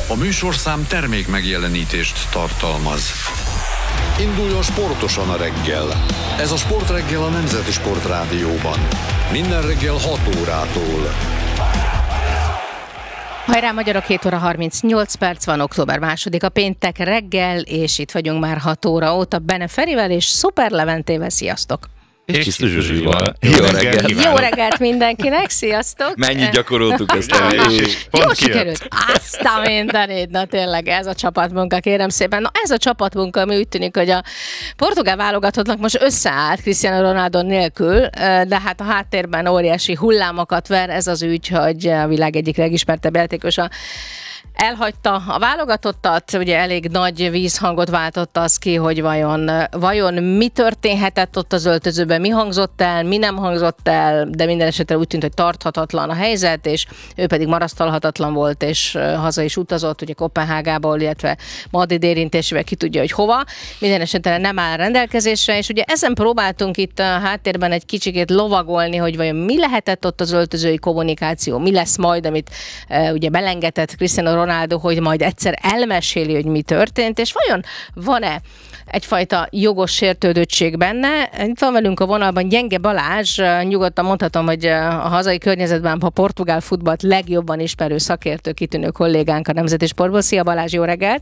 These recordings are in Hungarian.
A műsorszám termék megjelenítést tartalmaz. Induljon sportosan a reggel. Ez a Sportreggel a Nemzeti Sportrádióban. Minden reggel 6 órától. Hajrá magyarok, 7 óra 38 perc van, október 2-a péntek reggel, és itt vagyunk már 6 óra óta Bene Ferivel és Szuper Leventével. Sziasztok! És Csisztus Zsuzsival. Jó reggelt mindenkinek, sziasztok! Mennyit gyakoroltuk ezt el. Jó sikerült. Azt a mindenit, na tényleg ez a csapatmunka, kérem szépen. Na ez a csapatmunka, ami úgy tűnik, hogy a portugál válogatottnak most összeállt Cristiano Ronaldo nélkül, de hát a háttérben óriási hullámokat ver ez az ügy, hogy a világ egyik legismertebb játékosa elhagyta a válogatottat, ugye elég nagy vízhangot váltott az ki, hogy vajon mi történhetett ott az öltözőben, mi hangzott el, mi nem hangzott el, de minden esetre úgy tűnt, hogy tarthatatlan a helyzet, és ő pedig marasztalhatatlan volt, és haza is utazott, ugye Koppenhágából, illetve Madrid érintésével ki tudja, hogy hova. Minden esetre nem áll rendelkezésre, és ugye ezen próbáltunk itt a háttérben egy kicsikét lovagolni, hogy vajon mi lehetett ott az öltözői kommunikáció, mi lesz majd, amit ugye belengetett Cristiano Ronaldo, hogy majd egyszer elmeséli, hogy mi történt, és vajon van-e egyfajta jogos sértődöttség benne? Itt van velünk a vonalban Gyenge Balázs, nyugodtan mondhatom, hogy a hazai környezetben a portugál futballt legjobban ismerő szakértő, kitűnő kollégánk a Nemzeti Sportból. Szia Balázs, jó reggelt!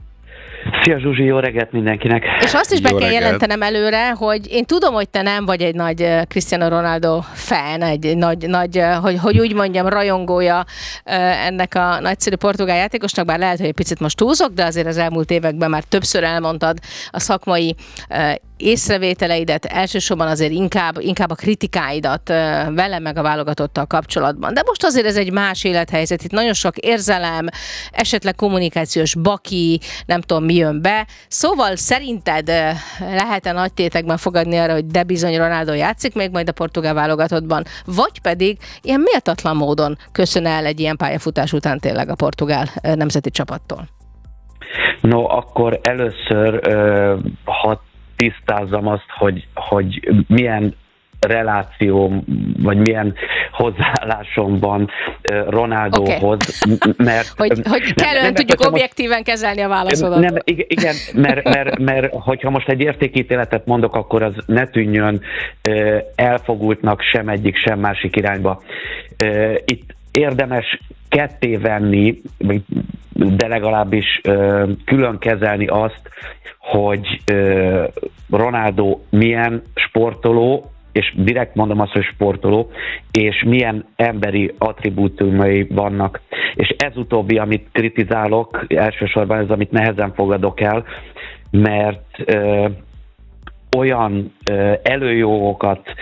Szia Zsuzsi, jó reggelt mindenkinek! És azt is be kell jelentenem előre, hogy én tudom, hogy te nem vagy egy nagy Cristiano Ronaldo fan, egy nagy hogy úgy mondjam, rajongója ennek a nagyszerű portugál játékosnak, bár lehet, hogy egy picit most túlzok, de azért az elmúlt években már többször elmondtad a szakmai észrevételeidet, elsősorban azért inkább a kritikáidat velem meg a válogatottal kapcsolatban. De most azért ez egy más élethelyzet, itt nagyon sok érzelem, esetleg kommunikációs baki, nem tudom mi jön be. Szóval szerinted lehet-e nagy tétekben fogadni arra, hogy de bizony Ronaldo játszik még majd a portugál válogatottban, vagy pedig ilyen méltatlan módon köszön el egy ilyen pályafutás után tényleg a portugál nemzeti csapattól? No, akkor először ha tisztázzam azt, hogy milyen reláció, vagy milyen hozzáállásom van Ronaldóhoz, mert... Hogy kellően tudjuk objektíven kezelni a válaszodat. Nem, igen, mert hogyha most egy értékítéletet mondok, akkor az ne tűnjön elfogultnak sem egyik, sem másik irányba. Itt érdemes ketté venni, de legalábbis külön kezelni azt, hogy Ronaldo milyen sportoló, és direkt mondom azt, hogy sportoló, és milyen emberi attribútumai vannak. És ez utóbbi, amit kritizálok, elsősorban ez, amit nehezen fogadok el, mert olyan előjókat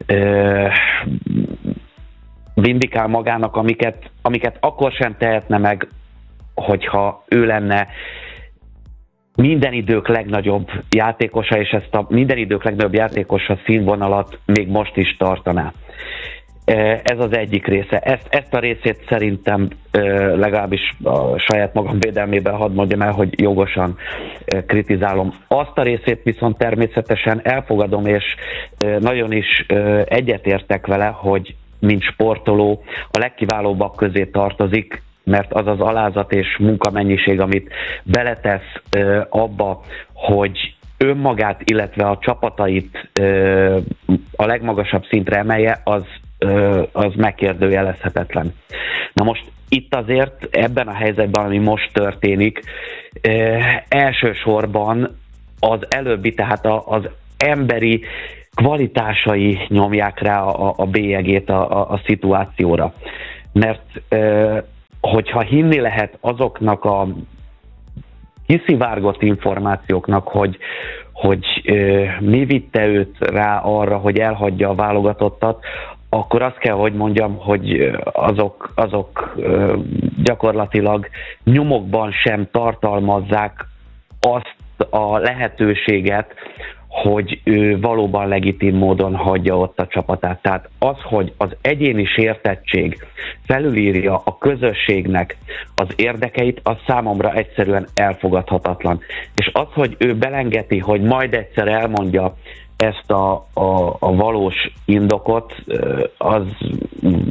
vindikál magának, amiket akkor sem tehetne meg, hogyha ő lenne minden idők legnagyobb játékosa, és ezt a minden idők legnagyobb játékosa színvonalat még most is tartaná. Ez az egyik része. Ezt a részét szerintem legalábbis a saját magam védelmében hadd mondjam el, hogy jogosan kritizálom. Azt a részét viszont természetesen elfogadom, és nagyon is egyetértek vele, hogy mint sportoló a legkiválóbbak közé tartozik, mert az az alázat és munkamennyiség, amit beletesz abba, hogy önmagát, illetve a csapatait a legmagasabb szintre emelje, az megkérdőjelezhetetlen. Na most itt azért ebben a helyzetben, ami most történik, elsősorban az előbbi, tehát az emberi kvalitásai nyomják rá a bélyegét a szituációra. Mert hogyha hinni lehet azoknak a kiszivárgott információknak, hogy mi vitte őt rá arra, hogy elhagyja a válogatottat, akkor azt kell, hogy mondjam, hogy azok gyakorlatilag nyomokban sem tartalmazzák azt a lehetőséget, hogy ő valóban legitim módon hagyja ott a csapatát. Tehát az, hogy az egyéni sértettség felülírja a közösségnek az érdekeit, az számomra egyszerűen elfogadhatatlan. És az, hogy ő belengeti, hogy majd egyszer elmondja ezt a valós indokot, az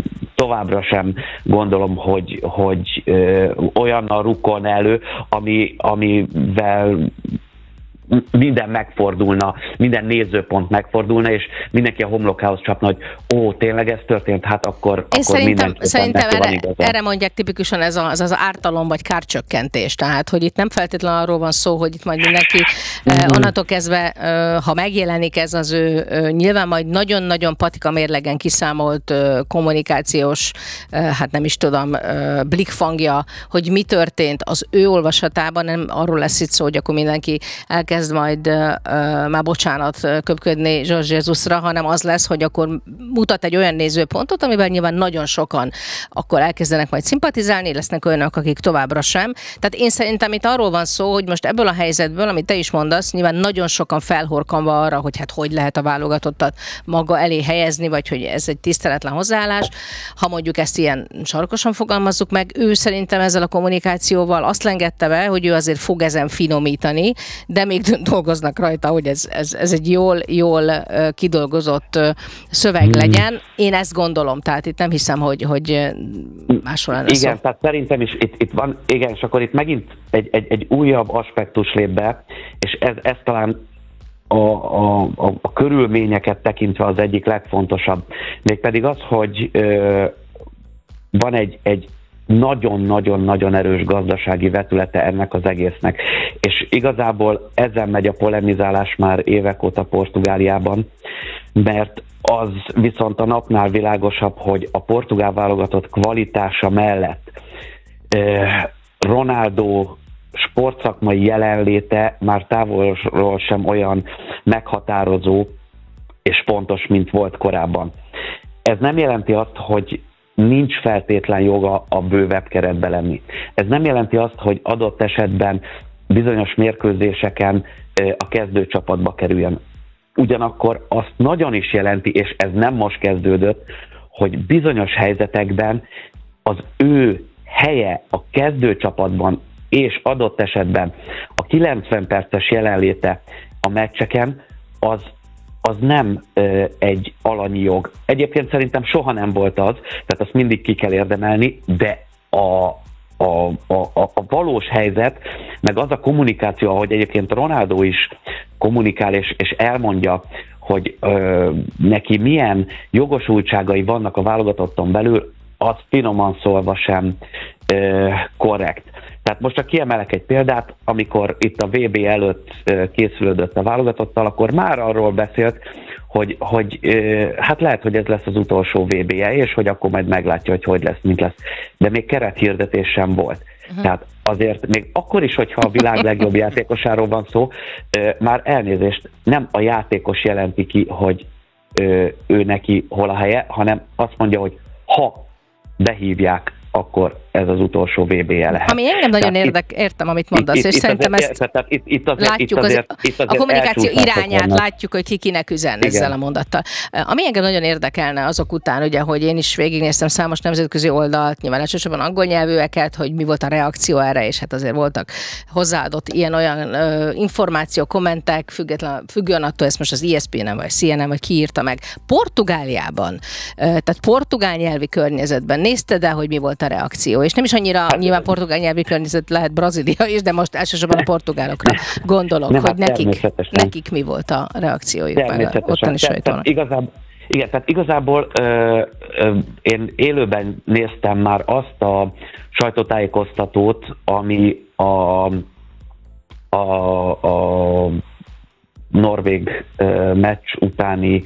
továbbra sem gondolom, hogy olyannal rukkolna elő, amivel minden megfordulna, minden nézőpont megfordulna, és mindenki a homlokához csapna, hogy tényleg ez történt, hát akkor szerintem erre mondják tipikusan ez az ártalom vagy kárcsökkentés. Tehát, hogy itt nem feltétlenül arról van szó, hogy itt majd mindenki onnantól kezdve, ha megjelenik ez az ő nyilván majd nagyon-nagyon patika mérlegen kiszámolt kommunikációs, hát nem is tudom, blikfangja, hogy mi történt az ő olvasatában, nem arról lesz itt szó, hogy akkor mindenki elkezd majd már bocsánat köpködni Jorge Jesusra, hanem az lesz, hogy akkor mutat egy olyan nézőpontot, amiben nyilván nagyon sokan akkor elkezdenek majd szimpatizálni, lesznek olyanok, akik továbbra sem. Tehát én szerintem itt arról van szó, hogy most ebből a helyzetből, amit te is mondasz, nyilván nagyon sokan felhorkanva arra, hogy hát hogy lehet a válogatottat maga elé helyezni, vagy hogy ez egy tiszteletlen hozzáállás. Ha mondjuk ezt ilyen sarkosan fogalmazzuk meg, ő szerintem ezzel a kommunikációval azt lengette be, hogy ő azért fog ezen finomítani, de még dolgoznak rajta, hogy ez egy jól kidolgozott szöveg legyen. Én ezt gondolom, tehát itt nem hiszem, hogy máshol lenne szó. Igen, tehát szerintem is itt van, igen, és akkor itt megint egy újabb aspektus lép be, és ez talán a körülményeket tekintve az egyik legfontosabb. Mégpedig az, hogy van egy nagyon-nagyon-nagyon erős gazdasági vetülete ennek az egésznek. És igazából ezen megy a polemizálás már évek óta Portugáliában, mert az viszont a napnál világosabb, hogy a portugál válogatott kvalitása mellett Ronaldo sportszakmai jelenléte már távolról sem olyan meghatározó és pontos, mint volt korábban. Ez nem jelenti azt, hogy nincs feltétlen joga a bővebb keretbe lenni. Ez nem jelenti azt, hogy adott esetben bizonyos mérkőzéseken a kezdőcsapatba kerüljön. Ugyanakkor azt nagyon is jelenti, és ez nem most kezdődött, hogy bizonyos helyzetekben az ő helye a kezdőcsapatban és adott esetben a 90 perces jelenléte a meccseken az nem egy alanyi jog. Egyébként szerintem soha nem volt az, tehát azt mindig ki kell érdemelni, de a valós helyzet, meg az a kommunikáció, ahogy egyébként Ronaldo is kommunikál és elmondja, hogy neki milyen jogosultságai vannak a válogatotton belül, az finoman szólva sem korrekt. Tehát most csak kiemelek egy példát, amikor itt a VB előtt készülődött a válogatottal, akkor már arról beszélt, hogy hát lehet, hogy ez lesz az utolsó VB-je, és hogy akkor majd meglátja, hogy lesz, mint lesz. De még kerethirdetés sem volt. Tehát azért még akkor is, hogyha a világ legjobb játékosáról van szó, már elnézést, nem a játékos jelenti ki, hogy ő neki hol a helye, hanem azt mondja, hogy ha behívják, akkor ez az utolsó VB-je lehet. Ami engem nagyon értem, amit mondasz, és szerintem ezt látjuk, a kommunikáció irányát látjuk, hogy ki kinek üzen ezzel a mondattal. Ami engem nagyon érdekelne azok után, ugye, hogy én is végignéztem számos nemzetközi oldalt, nyilván elsősorban angol nyelvűeket, hogy mi volt a reakció erre, és hát azért voltak hozzáadott ilyen-olyan információ, kommentek, függően attól, ezt most az ESPN-en vagy CNN vagy ki írta meg. Portugáliában, tehát portugál nyelvi környezetben nézted el, hogy mi volt a reakció, és nem is annyira nyilván portugál nyelvi környezet lehet Brazília is, de most elsősorban a portórugálokra gondolok, hogy nekik mi volt a reakciójuk ottani sajtónak. Tehát igazából én élőben néztem már azt a sajtótájékoztatót, ami a norvég meccs utáni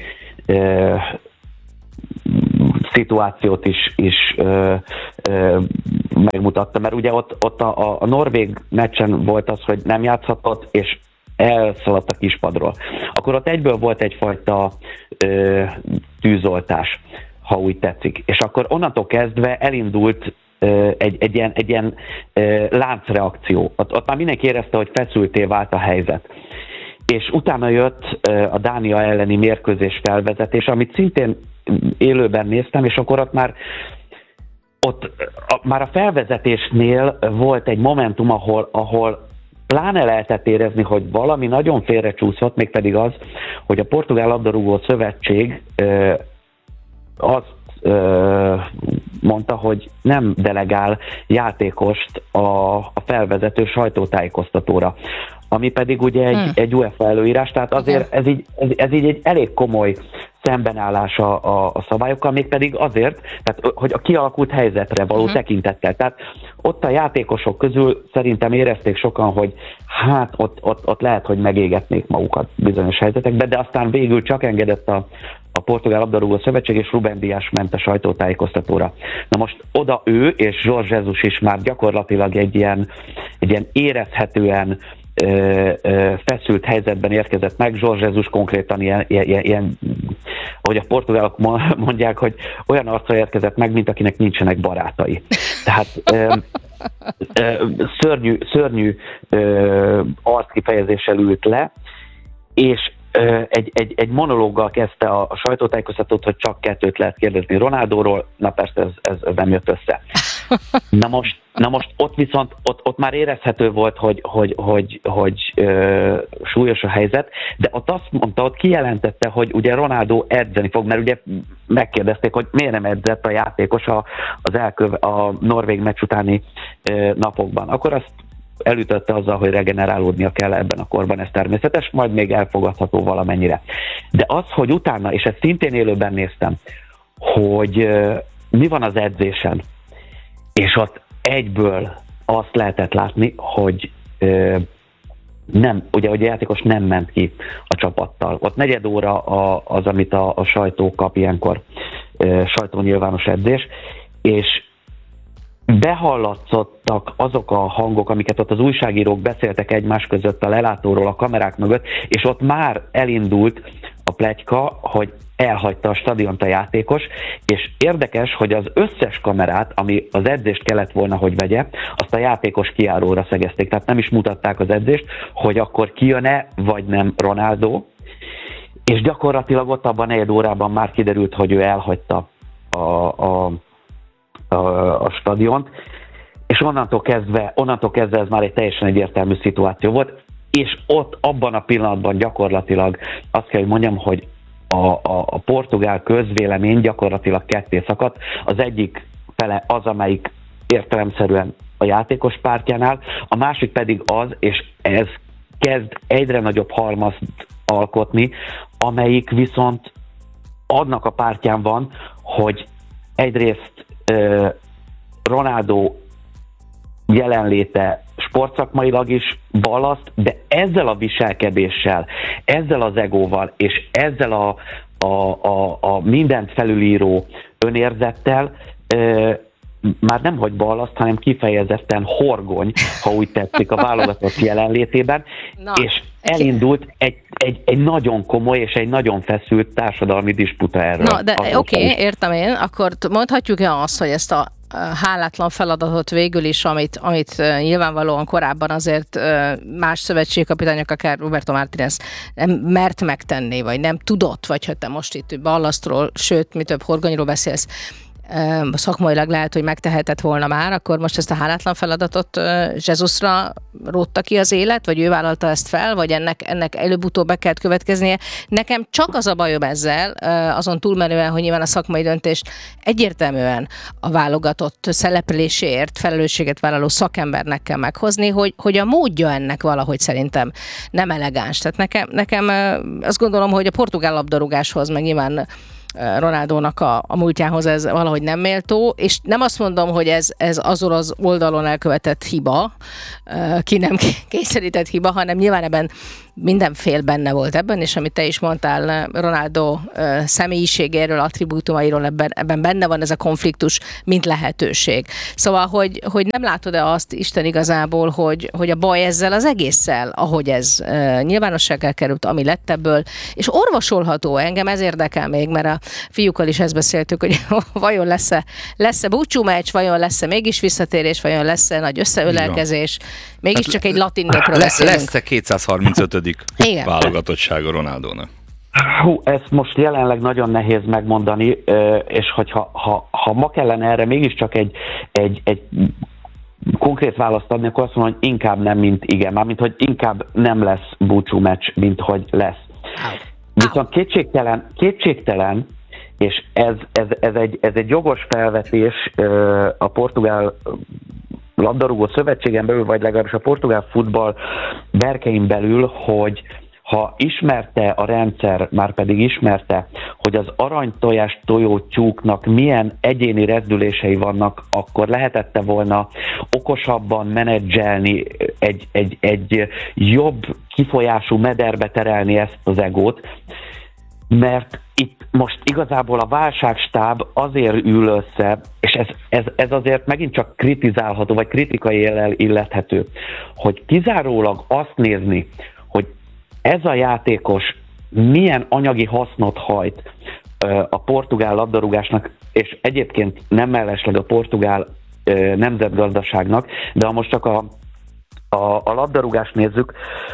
szituációt is megmutatta, mert ugye ott a norvég meccsen volt az, hogy nem játszhatott, és elszaladt a kispadról. Akkor ott egyből volt egyfajta tűzoltás, ha úgy tetszik. És akkor onnantól kezdve elindult egy ilyen láncreakció. Ott már mindenki érezte, hogy feszültté vált a helyzet. És utána jött a Dánia elleni mérkőzés felvezetés, amit szintén élőben néztem, és akkor ott már a felvezetésnél volt egy momentum, ahol pláne lehetett érezni, hogy valami nagyon félrecsúszott, mégpedig az, hogy a Portugál Labdarúgó Szövetség azt mondta, hogy nem delegál játékost a felvezető sajtótájékoztatóra, ami pedig ugye egy UEFA előírás, tehát azért ez így egy elég komoly szembenállás a szabályokkal, mégpedig azért, tehát, hogy a kialakult helyzetre való tekintettel. Tehát ott a játékosok közül szerintem érezték sokan, hogy hát ott lehet, hogy megégetnék magukat bizonyos helyzetekben, de aztán végül csak engedett a Portugál Labdarúgó Szövetség, és Rubén Díaz ment a sajtótájékoztatóra. Na most oda ő és Jorge Jesus is már gyakorlatilag egy ilyen érezhetően feszült helyzetben érkezett meg. Jorge Jesus konkrétan ilyen, ahogy a portugálok mondják, hogy olyan arcra érkezett meg, mint akinek nincsenek barátai. Tehát szörnyű arckifejezéssel ült le, és egy monológgal kezdte a sajtótájékoztatót, hogy csak 2 lehet kérdezni Ronaldóról, na persze ez nem jött össze. Na most ott viszont ott már érezhető volt, hogy súlyos a helyzet, de ott kijelentette, hogy ugye Ronaldo edzeni fog, mert ugye megkérdezték, hogy miért nem edzett a játékos a norvég meccs utáni napokban. Akkor azt elütötte azzal, hogy regenerálódnia kell ebben a korban, ez természetes, majd még elfogadható valamennyire. De az, hogy utána, és ezt szintén élőben néztem, hogy mi van az edzésen, és ott egyből azt lehetett látni, hogy nem, ugye a játékos nem ment ki a csapattal. Ott 4 óra az, amit a sajtó kap ilyenkor, sajtó nyilvános edzés, és behallatszottak azok a hangok, amiket ott az újságírók beszéltek egymás között a lelátóról, a kamerák mögött, és ott már elindult a pletyka, hogy elhagyta a stadiont a játékos, és érdekes, hogy az összes kamerát, ami az edzést kellett volna, hogy vegye, azt a játékos kijáróra szegezték. Tehát nem is mutatták az edzést, hogy akkor kijön-e, vagy nem Ronaldo, és gyakorlatilag ott abban 4 órában már kiderült, hogy ő elhagyta a stadiont, és onnantól kezdve ez már egy teljesen egyértelmű szituáció volt, és ott abban a pillanatban gyakorlatilag azt kell, hogy mondjam, hogy a portugál közvélemény gyakorlatilag ketté szakadt. Az egyik fele az, amelyik értelemszerűen a játékos pártjánál, a másik pedig az, és ez kezd egyre nagyobb halmazt alkotni, amelyik viszont annak a pártján van, hogy egyrészt Ronaldo jelenléte sportszakmailag is ballaszt, de ezzel a viselkedéssel, ezzel az egóval, és ezzel a mindent felülíró önérzettel már nem hogy ballaszt, hanem kifejezetten horgony, ha úgy tetszik, a válogatott jelenlétében, és elindult egy nagyon komoly és egy nagyon feszült társadalmi disputa erről. Na, de oké, értem én, akkor mondhatjuk-e azt, hogy ezt a hálátlan feladatot végül is, amit nyilvánvalóan korábban azért más szövetségkapitányok, akár Roberto Martínez nem mert megtenni, vagy nem tudott, vagy hogy te most itt ballasztról, sőt, mi több horgonyról beszélsz, szakmailag lehet, hogy megtehetett volna már, akkor most ezt a hálátlan feladatot Jesusra rótta ki az élet, vagy ő vállalta ezt fel, vagy ennek előbb-utóbb be kellett következnie. Nekem csak az a bajom ezzel, azon túlmenően, hogy nyilván a szakmai döntést egyértelműen a válogatott szerepléséért felelősséget vállaló szakembernek kell meghozni, hogy a módja ennek valahogy szerintem nem elegáns. Tehát nekem azt gondolom, hogy a portugál labdarúgáshoz, meg nyilván Ronaldónak a múltjához ez valahogy nem méltó, és nem azt mondom, hogy ez azon az oldalon elkövetett hiba, ki nem kényszerített hiba, hanem nyilván ebben mindenfél benne volt ebben, és amit te is mondtál Ronaldo személyiségéről, attribútumairól, ebben benne van ez a konfliktus, mint lehetőség. Szóval, hogy nem látod-e azt, Isten igazából, hogy a baj ezzel az egésszel, ahogy ez nyilvánosságra került, ami lett ebből, és orvosolható, engem ez érdekel még, mert a fiúkkal is ezt beszéltük, hogy vajon lesz-e búcsú meccs, vajon lesz-e mégis visszatérés, vajon lesz-e nagy összeölelkezés, mégiscsak egy latin népről beszélünk. Lesz-e 235. válogatottsága Ronaldónak? Ezt most jelenleg nagyon nehéz megmondani, és hogyha ma kellene erre mégiscsak egy konkrét választ adni, akkor azt mondom, hogy inkább nem, mint igen. Mármint, hogy inkább nem lesz búcsú meccs, mint hogy lesz. Viszont kétségtelen, és ez egy jogos felvetés a portugál labdarúgó szövetségen belül, vagy legalábbis a portugál futball berkein belül, hogy ha ismerte a rendszer, már pedig ismerte, hogy az aranytojás tojó tyúknak milyen egyéni rezdülései vannak, akkor lehetette volna okosabban menedzselni, egy jobb kifolyású mederbe terelni ezt az egót, mert itt most igazából a válságstáb azért ül össze, és ez azért megint csak kritizálható, vagy kritikai éllel illethető, hogy kizárólag azt nézni, hogy ez a játékos milyen anyagi hasznot hajt a portugál labdarúgásnak, és egyébként nem mellesleg a portugál nemzetgazdaságnak, de ha most csak a labdarúgást nézzük,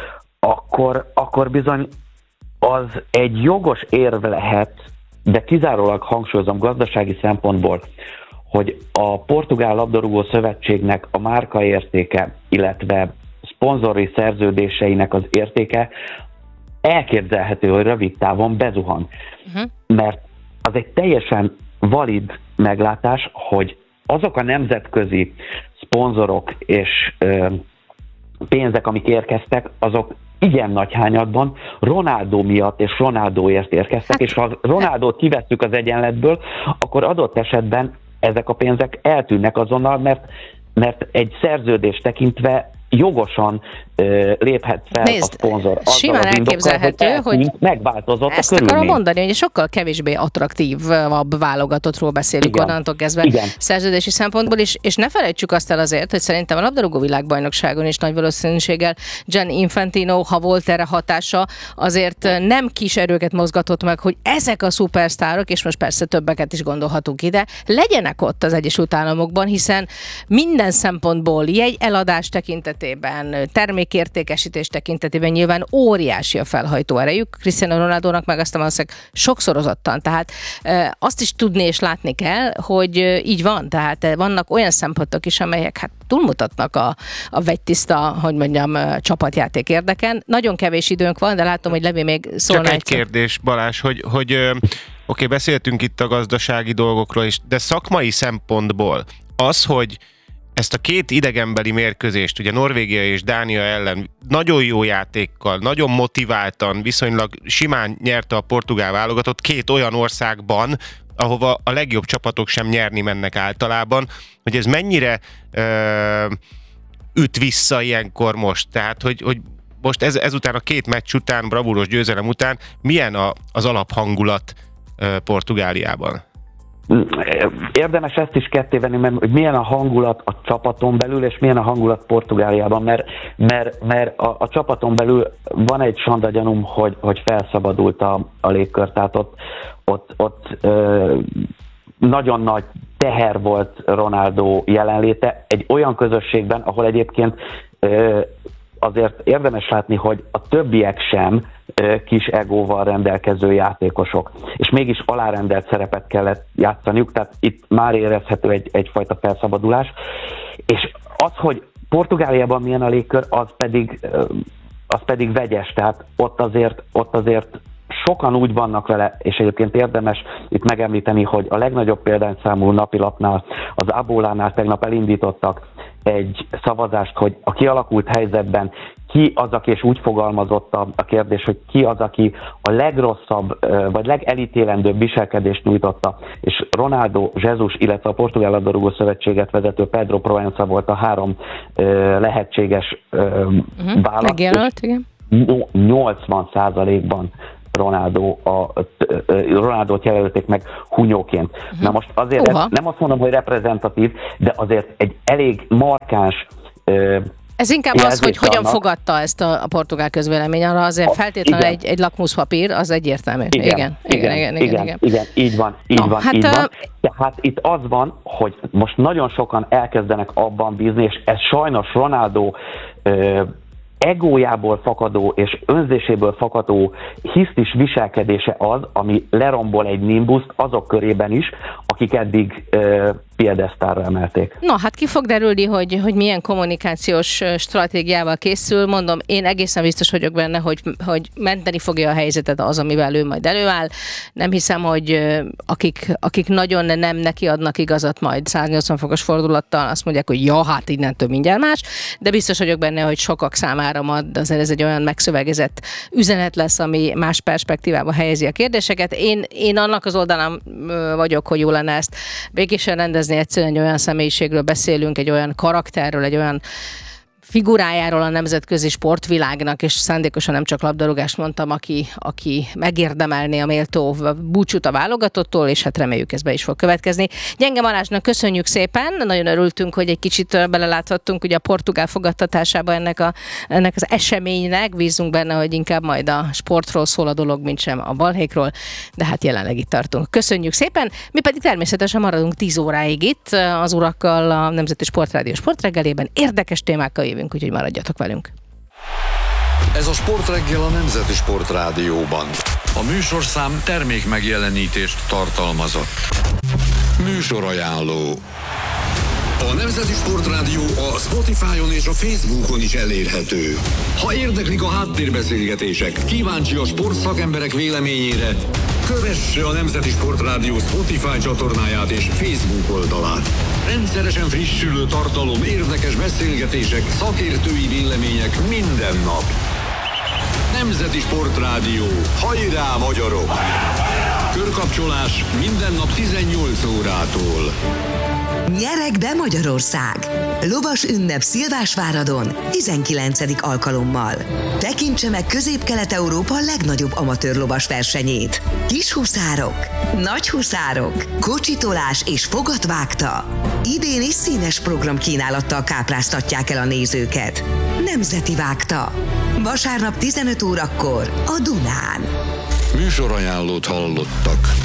akkor bizony az egy jogos érv lehet, de kizárólag hangsúlyozom gazdasági szempontból, hogy a Portugál Labdarúgó Szövetségnek a márkaértéke, illetve szponzori szerződéseinek az értéke elképzelhető, hogy rövid távon bezuhan. Mert az egy teljesen valid meglátás, hogy azok a nemzetközi szponzorok és pénzek, amik érkeztek, azok igen nagy hányadban Ronaldo miatt és Ronaldoért érkeztek, és ha Ronaldót kivesszük az egyenletből, akkor adott esetben ezek a pénzek eltűnnek azonnal, mert egy szerződés tekintve jogosan léphet fel a szponzor. Simán elképzelhető, hogy megváltozott ezt a körülmény. akarom mondani, hogy sokkal kevésbé attraktívabb válogatottról beszélünk onnantól kezdve szerződési szempontból is, és ne felejtsük azt el azért, hogy szerintem a labdarúgó világbajnokságon is nagy valószínűséggel Gianni Infantino, ha volt erre hatása, azért nem kis erőket mozgatott meg, hogy ezek a szupersztárok, és most persze többeket is gondolhatunk ide, legyenek ott az Egyesült Államokban, hiszen minden szempontból jegy eladás tekintetében, termékértékesítés tekintetében nyilván óriási a felhajtó erejük. Cristiano Ronaldónak meg aztán valószínűleg sokszorozottan. Tehát azt is tudni és látni kell, hogy így van. Tehát vannak olyan szempontok is, amelyek hát túlmutatnak a vegytiszta, hogy mondjam, csapatjáték érdeken. Nagyon kevés időnk van, de látom, hogy Levi még szólna. Csak egy kérdés, Balázs, hogy oké, beszéltünk itt a gazdasági dolgokról is, de szakmai szempontból az, hogy ezt a két idegenbeli mérkőzést, ugye Norvégia és Dánia ellen nagyon jó játékkal, nagyon motiváltan, viszonylag simán nyerte a portugál válogatott két olyan országban, ahova a legjobb csapatok sem nyerni mennek általában, hogy ez mennyire üt vissza ilyenkor most. Tehát, hogy most ezután a két meccs után, bravúros győzelem után milyen az alaphangulat Portugáliában? Érdemes ezt is kettévenni, mert hogy milyen a hangulat a csapaton belül, és milyen a hangulat Portugáliában, mert a csapaton belül van egy sandagyanum, hogy felszabadult a légkör, tehát ott nagyon nagy teher volt Ronaldo jelenléte egy olyan közösségben, ahol egyébként azért érdemes látni, hogy a többiek sem kis egóval rendelkező játékosok, és mégis alárendelt szerepet kellett játszaniuk, tehát itt már érezhető egyfajta felszabadulás, és az, hogy Portugáliában milyen a légkör, az pedig vegyes, tehát ott azért sokan úgy vannak vele, és egyébként érdemes itt megemlíteni, hogy a legnagyobb példányszámú napilapnál, az Abolánál tegnap elindítottak egy szavazást, hogy a kialakult helyzetben ki az, aki, és úgy fogalmazott a kérdés, hogy ki az, aki a legrosszabb, vagy legelítélendőbb viselkedést nyújtotta, és Ronaldo, Jesus, illetve a Portugál Labdarúgó Szövetséget vezető Pedro Proença volt a három lehetséges válasz. Megjelölt, igen. 80%-ban Ronaldót jelölték meg hunyóként. Na most azért nem azt mondom, hogy reprezentatív, de azért egy elég markáns ez inkább az, hogy hogyan fogadta ezt a portugál közvélemény, arra azért feltétlenül egy lakmuszpapír, az egyértelmű. Igen, így van. Tehát itt az van, hogy most nagyon sokan elkezdenek abban bízni, és ez sajnos Ronaldo egójából fakadó és önzéséből fakadó hisztis viselkedése az, ami lerombol egy nimbuszt azok körében is, akik eddig piedesztálra emelték. No, hát ki fog derülni, hogy milyen kommunikációs stratégiával készül. Mondom, én egészen biztos vagyok benne, hogy menteni fogja a helyzetet az, amivel ő majd előáll. Nem hiszem, hogy akik nagyon nem neki adnak igazat majd 180 fokos fordulattal, azt mondják, hogy ja, hát innentől mindjárt más, de biztos vagyok benne, hogy sokak számára majd azért ez egy olyan megszövegezett üzenet lesz, ami más perspektívába helyezi a kérdéseket. Én annak az oldalán vagyok, hogy jó lenne ezt békésen rendezni, egyszerűen egy olyan személyiségről beszélünk, egy olyan karakterről, egy olyan figurájáról a nemzetközi sportvilágnak, és szándékosan nem csak labdarúgást mondtam, aki megérdemelné a méltó búcsút a válogatottól, és hát reméljük ez be is fog következni. Gyenge Balázsnak köszönjük szépen, nagyon örültünk, hogy egy kicsit beleláthattunk ugye a portugál fogadtatásába ennek az eseménynek, bízunk benne, hogy inkább majd a sportról szól a dolog, mint sem a balhékról, de hát jelenleg itt tartunk. Köszönjük szépen, mi pedig természetesen maradunk 10 óráig itt az urakkal a Nemzeti Sportrádió sportreggelében, érdekes témákkal jövünk, úgyhogy maradjatok velünk. Ez a Sportreggel a Nemzeti Sportrádióban. A műsorszám termék megjelenítést tartalmazott. Műsorajánló. A Nemzeti Sportrádió a Spotify-on és a Facebookon is elérhető. Ha érdeklik a háttérbeszélgetések, kíváncsi a sportszakemberek véleményére, kövesse a Nemzeti Sportrádió Spotify csatornáját és Facebook oldalát. Rendszeresen frissülő tartalom, érdekes beszélgetések, szakértői vélemények minden nap. Nemzeti Sportrádió. Hajrá, magyarok! Körkapcsolás minden nap 18 órától. Nyerek be Magyarország! Lovas ünnep Szilvásváradon 19. alkalommal. Tekintse meg Közép-Kelet-Európa legnagyobb amatőr lovas versenyét. Kis huszárok, nagy huszárok, kocsitolás és fogatvágta. Idén is színes programkínálattal kápráztatják el a nézőket. Nemzeti vágta. Vasárnap 15 órakor a Dunán. Műsorajánlót hallottak.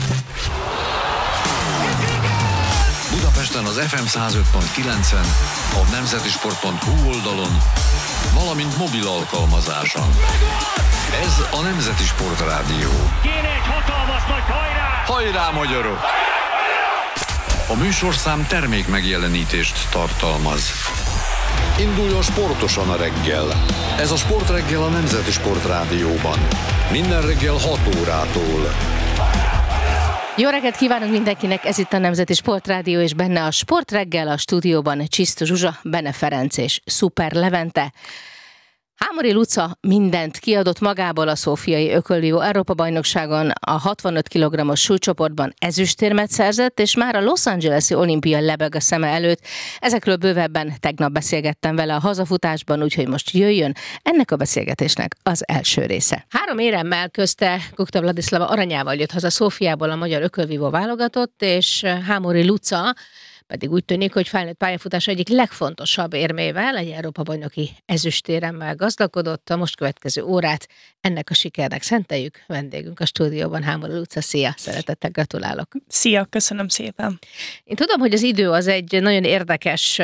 Budapesten az FM 105.9-en, a nemzetisport.hu oldalon, valamint mobil alkalmazáson. Ez a Nemzeti Sportrádió. Kéne egy hatalmas nagy hajrá! Hajrá, magyarok! A műsorszám termék megjelenítést tartalmaz. Induljon sportosan a reggel. Ez a Sportreggel a Nemzeti Sportrádióban. Minden reggel 6 órától. Jó reggelt kívánunk mindenkinek, ez itt a Nemzeti Sportrádió, és benne a Sportreggel, a stúdióban Csisztus Zsuzsa, Bene Ferenc és Szuper Levente. Hámori Luca mindent kiadott magából a szófiai ökölvívó Európa-bajnokságon, a 65 kg-os súlycsoportban ezüstérmet szerzett, és már a Los Angeles-i olimpia lebeg a szeme előtt. Ezekről bővebben tegnap beszélgettem vele a hazafutásban, úgyhogy most jöjjön ennek a beszélgetésnek az első része. 3 éremmel közte Kukta Vladislava aranyával jött haza Szófiából a magyar ökölvívó válogatott, és Hámori Luca pedig úgy tűnik, hogy felnőtt pályafutása egyik legfontosabb érmével, egy Európa-bajnoki ezüstéremmel gazdagodott. A most következő órát ennek a sikernek szenteljük. Vendégünk a stúdióban Hámori Luca. Szia, szeretettel gratulálok. Szia, köszönöm szépen. Én tudom, hogy az idő az egy nagyon érdekes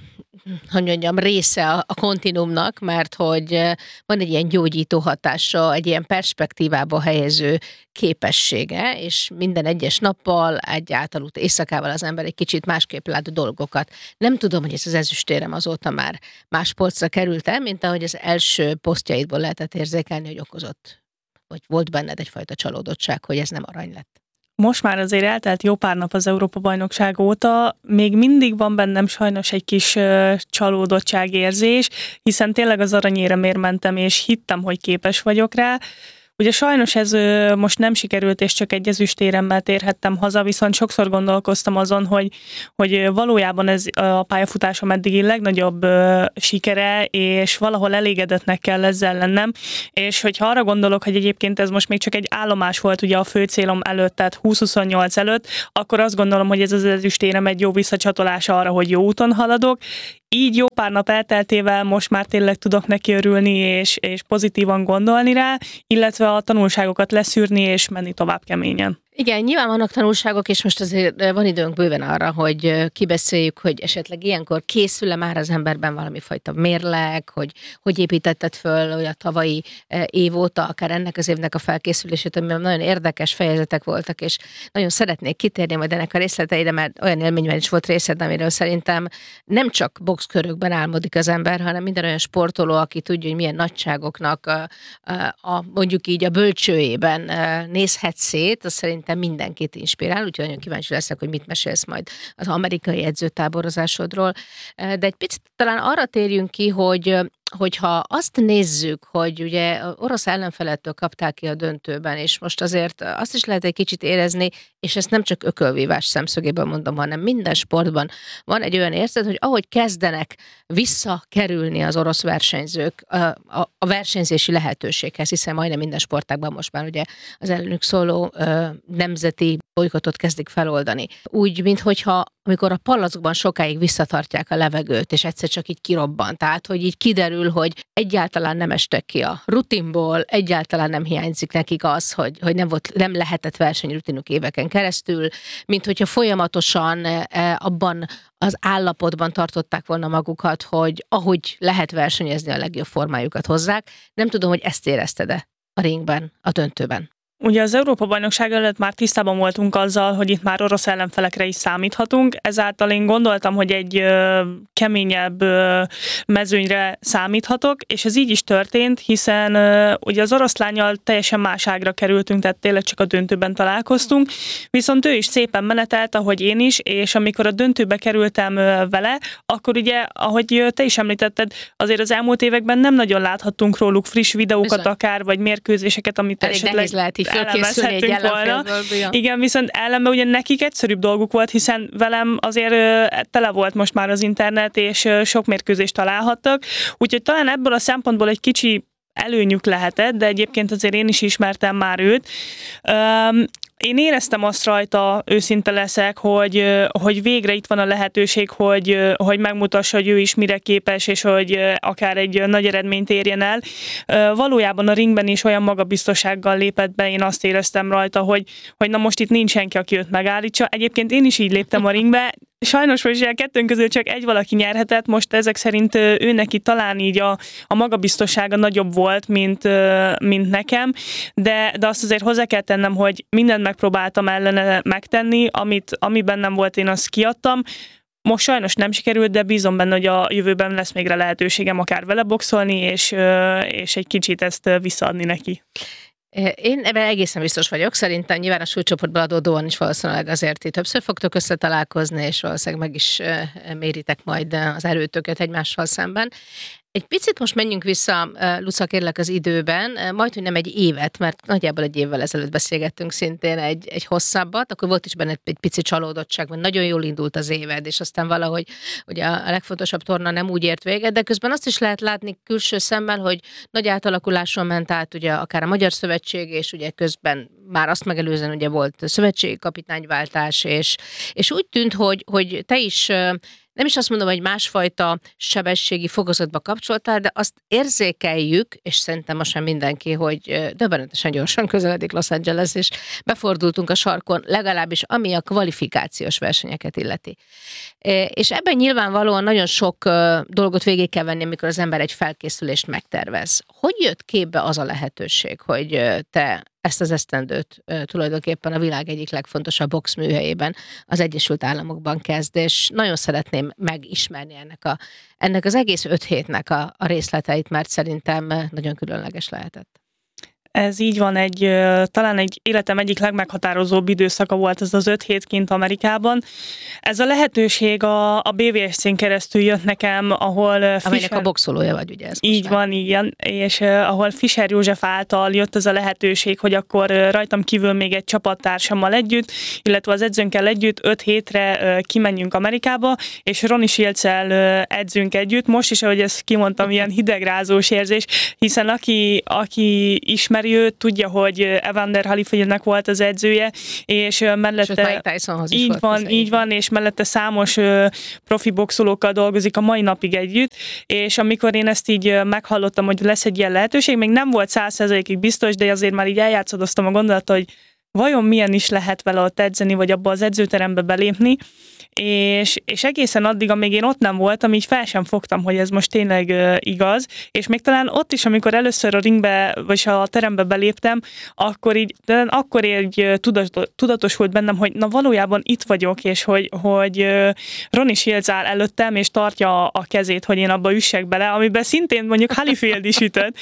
része a kontinúmnak, mert hogy van egy ilyen gyógyító hatása, egy ilyen perspektívába helyező képessége, és minden egyes nappal, egy átalut éjszakával az ember egy kicsit másképp lát dolgokat. Nem tudom, hogy ez az ezüstérem azóta már más polcra került el, mint ahogy az első posztjaidból lehetett érzékelni, hogy okozott, vagy volt benned egyfajta csalódottság, hogy ez nem arany lett. Most már azért eltelt jó pár nap az Európa-bajnokság óta, még mindig van bennem sajnos egy kis csalódottságérzés, hiszen tényleg az aranyéremért mentem, és hittem, hogy képes vagyok rá. Ugye sajnos ez most nem sikerült, és csak egy ezüstéremmel térhettem haza, viszont sokszor gondolkoztam azon, hogy valójában ez a pályafutásom eddigi legnagyobb sikere, és valahol elégedetnek kell ezzel lennem, és hogyha arra gondolok, hogy egyébként ez most még csak egy állomás volt ugye a fő célom előtt, tehát 20-28 előtt, akkor azt gondolom, hogy ez az ezüstérem egy jó visszacsatolás arra, hogy jó úton haladok. Így jó pár nap elteltével most már tényleg tudok neki örülni, és pozitívan gondolni rá, illetve a tanulságokat leszűrni, és menni tovább keményen. Igen, nyilván vannak tanulságok, és most azért van időnk bőven arra, hogy kibeszéljük, hogy esetleg ilyenkor készül-e már az emberben valami fajta mérleg, hogy építetted föl a tavalyi év óta, akár ennek az évnek a felkészülését, amiben nagyon érdekes fejezetek voltak, és nagyon szeretnék kitérni majd ennek a részleteire, mert olyan élményben is volt részed, amiről szerintem nem csak boxkörökben álmodik az ember, hanem minden olyan sportoló, aki tudja, hogy milyen nagyságoknak mondjuk így a bölcsőjében nézhet szét, az szerintem mindenkit inspirál, úgyhogy nagyon kíváncsi leszek, hogy mit mesélsz majd az amerikai edzőtáborozásodról. De egy picit talán arra térjünk ki, hogyha azt nézzük, hogy ugye orosz ellenfelettől kaptál ki a döntőben, és most azért azt is lehet egy kicsit érezni, és ezt nem csak ökölvívás szemszögéből mondom, hanem minden sportban van egy olyan érzet, hogy ahogy kezdenek visszakerülni az orosz versenyzők a versenyzési lehetőséghez, hiszen majdnem minden sportágban most már ugye az ellenük szóló nemzeti bolykottot kezdik feloldani. Úgy, minthogyha amikor a palackban sokáig visszatartják a levegőt, és egyszer csak így kirobban. Tehát, hogy így kiderül, hogy egyáltalán nem estek ki a rutinból, egyáltalán nem hiányzik nekik az, hogy nem lehetett versenyrutinuk éveken keresztül, mint hogyha folyamatosan abban az állapotban tartották volna magukat, hogy ahogy lehet versenyezni, a legjobb formájukat hozzák. Nem tudom, hogy ezt érezted-e a ringben, a döntőben. Ugye az Európa-bajnokság előtt már tisztában voltunk azzal, hogy itt már orosz ellenfelekre is számíthatunk, ezáltal én gondoltam, hogy egy keményebb mezőnyre számíthatok, és ez így is történt, hiszen ugye az oroszlánnyal teljesen más ágra kerültünk, tehát tényleg csak a döntőben találkoztunk, viszont ő is szépen menetelt, ahogy én is, és amikor a döntőbe kerültem vele, akkor ugye, ahogy te is említetted, azért az elmúlt években nem nagyon láthattunk róluk friss videókat akár, vagy mérkőzéseket, amit esetleg elemezhetünk volna. Igen, viszont ellenben ugye nekik egyszerűbb dolguk volt, hiszen velem azért tele volt most már az internet, és sok mérkőzést találhattak, úgyhogy talán ebből a szempontból egy kicsi előnyük lehetett, de egyébként azért én is ismertem már őt. Én éreztem azt rajta, őszinte leszek, hogy végre itt van a lehetőség, hogy megmutassa, hogy ő is mire képes, és hogy akár egy nagy eredményt érjen el. Valójában a ringben is olyan magabiztossággal lépett be, én azt éreztem rajta, hogy na most itt nincs senki, aki őt megállítsa. Egyébként én is így léptem a ringbe. Sajnos most a kettőnk közül csak egy valaki nyerhetett, most ezek szerint ő neki talán így a magabiztossága nagyobb volt, mint nekem, de azt azért hozzá kell tennem, hogy mindent megpróbáltam ellene megtenni, ami bennem volt, én azt kiadtam. Most sajnos nem sikerült, de bízom benne, hogy a jövőben lesz még rá lehetőségem akár vele boxolni, és egy kicsit ezt visszaadni neki. Én ebben egészen biztos vagyok, szerintem nyilván a súlycsoportból adódóan is valószínűleg azért ti többször fogtok összetalálkozni, és valószínűleg meg is méritek majd az erőtöket egymással szemben. Egy picit most menjünk vissza, Luca, kérlek az időben, majdhogy nem egy évet, mert nagyjából egy évvel ezelőtt beszélgettünk szintén egy hosszabbat, akkor volt is benne egy pici csalódottság, mert nagyon jól indult az éved, és aztán valahogy ugye a legfontosabb torna nem úgy ért véget, de közben azt is lehet látni külső szemmel, hogy nagy átalakuláson ment át ugye akár a Magyar Szövetség, és ugye közben már azt megelőzően ugye volt szövetségi kapitányváltás, és úgy tűnt, hogy te is nem is azt mondom, hogy másfajta sebességi fokozatba kapcsoltál, de azt érzékeljük, és szerintem most már mindenki, hogy döbbenetesen gyorsan közeledik Los Angeles, és befordultunk a sarkon, legalábbis ami a kvalifikációs versenyeket illeti. És ebben nyilvánvalóan nagyon sok dolgot végig kell venni, amikor az ember egy felkészülést megtervez. Hogy jött képbe az a lehetőség, hogy te ezt az esztendőt tulajdonképpen a világ egyik legfontosabb boxműhelyében, az Egyesült Államokban kezd, és nagyon szeretném megismerni ennek az egész 5 hétnek a részleteit, mert szerintem nagyon különleges lehetett. Ez így van, talán egy életem egyik legmeghatározóbb időszaka volt ez az 5 hét kint Amerikában. Ez a lehetőség a BVSC-n keresztül jött nekem, ahol amelynek a boxolója vagy, ugye ez így van, igen, és ahol Fischer József által jött ez a lehetőség, hogy akkor rajtam kívül még egy csapattársammal együtt, illetve az edzőnkkel együtt 5 hétre kimenjünk Amerikába, és Ronnie Shields-el edzünk együtt. Most is, ahogy ezt kimondtam, ilyen hidegrázós érzés, hiszen aki ismer őt, tudja, hogy Evander Holyfieldnek volt az edzője, és mellette így van, és mellette számos profi boxolókkal dolgozik a mai napig együtt, és amikor én ezt így meghallottam, hogy lesz egy ilyen lehetőség, még nem volt 100%-ig biztos, de azért már így eljátszadoztam a gondolat, hogy vajon milyen is lehet vele ott edzeni, vagy abba az edzőterembe belépni, és egészen addig, amíg én ott nem voltam, így fel sem fogtam, hogy ez most tényleg igaz, és még talán ott is, amikor először a ringbe, vagy a terembe beléptem, akkor így tudatosult bennem, hogy na valójában itt vagyok, és hogy Ronnie Shields áll előttem, és tartja a kezét, hogy én abba üssek bele, amiben szintén mondjuk Holyfield is ütött,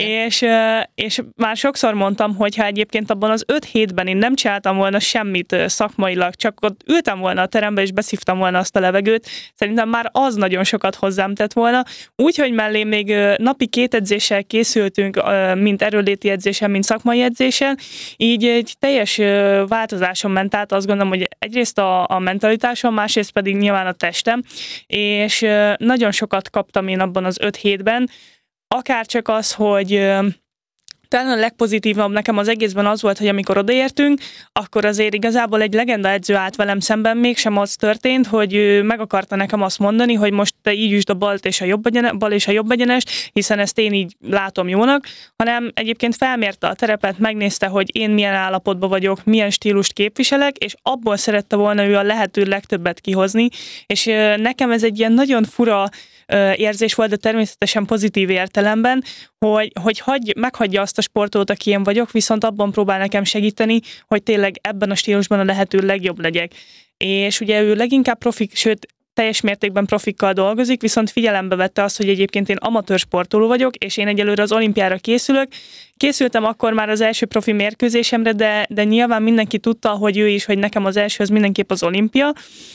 és már sokszor mondtam, hogy ha egyébként abban az 5 hétben én nem csináltam volna semmit szakmailag, csak ott ültem volna a terembe, és beszívtam volna azt a levegőt, szerintem már az nagyon sokat hozzám tett volna. Úgyhogy mellé még napi 2 edzéssel készültünk, mint erőléti edzéssel, mint szakmai edzéssel, így egy teljes változáson ment át, azt gondolom, hogy egyrészt a mentalitásom, másrészt pedig nyilván a testem, és nagyon sokat kaptam én abban az 5 hétben, akár csak az, hogy talán a legpozitívabb nekem az egészben az volt, hogy amikor odaértünk, akkor azért igazából egy legenda edző állt velem szemben, mégsem az történt, hogy ő meg akarta nekem azt mondani, hogy most te így üsd a bal és a jobb egyenest, hiszen ezt én így látom jónak, hanem egyébként felmérte a terepet, megnézte, hogy én milyen állapotban vagyok, milyen stílust képviselek, és abból szerette volna ő a lehető legtöbbet kihozni, és nekem ez egy ilyen nagyon fura érzés volt, de természetesen pozitív értelemben, hogy meghagyja azt a sportolót, aki én vagyok, viszont abban próbál nekem segíteni, hogy tényleg ebben a stílusban a lehető legjobb legyek. És ugye ő leginkább profik, sőt, teljes mértékben profikkal dolgozik, viszont figyelembe vette azt, hogy egyébként én amatőr sportoló vagyok, és én egyelőre az olimpiára készülök. Készültem akkor már az első profi mérkőzésemre, de nyilván mindenki tudta, hogy ő is, hogy nekem az első az mindenképp az olimpia,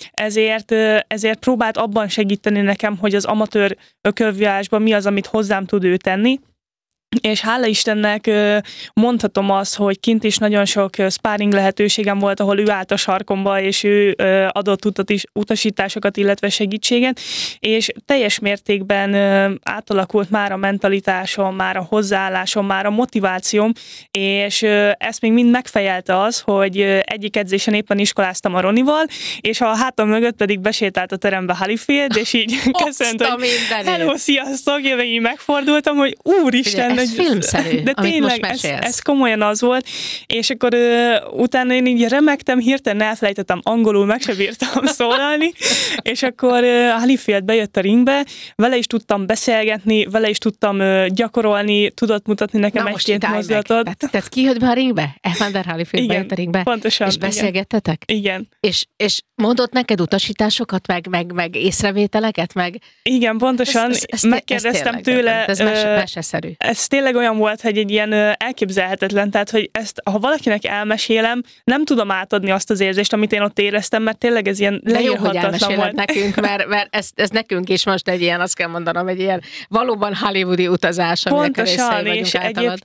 ezért próbált abban segíteni nekem, hogy az amatőr ökölvívásban mi az, amit hozzám tud ő tenni. És hála Istennek mondhatom azt, hogy kint is nagyon sok sparring lehetőségem volt, ahol ő állt a sarkomba, és ő adott utasításokat, illetve segítséget, és teljes mértékben átalakult már a mentalitásom, már a hozzáállásom, már a motivációm, és ezt még mind megfejelte az, hogy egyik edzésen éppen iskoláztam a Ronival, és a hátam mögött pedig besétált a terembe Holyfield, és így köszönt, hogy hello, sziasztok, én így megfordultam, hogy úristen, ez filmszerű, de tényleg ez komolyan az volt, és akkor utána én így remegtem, hirtelen elfelejtettem angolul, meg sem bírtam szólalni, és akkor Holyfield bejött a ringbe, vele is tudtam beszélgetni, vele is tudtam gyakorolni, tudott mutatni nekem egy-két mozdulatot. Tehát ki jött be a ringbe? Evander Holyfield bejött a ringbe? Pontosan. És beszélgettetek? Igen. És mondott neked utasításokat, meg észrevételeket? Igen, pontosan. Megkérdeztem tőle. Ez meseszerű. Ez tényleg olyan volt, hogy egy ilyen elképzelhetetlen, tehát, hogy ezt, ha valakinek elmesélem, nem tudom átadni azt az érzést, amit én ott éreztem, mert tényleg ez ilyen leírhatatlan volt. Nekünk, mert ez nekünk is most egy ilyen, azt kell mondanom, egy ilyen valóban hollywoodi utazás, aminek a részei vagyunk és általad.